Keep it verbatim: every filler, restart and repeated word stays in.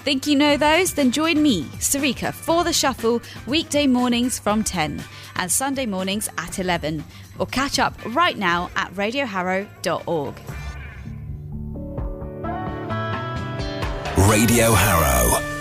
Think you know those? Then join me, Sarika, for The Shuffle, weekday mornings from ten and Sunday mornings at eleven. Or catch up right now at radio harrow dot org. Radio Harrow.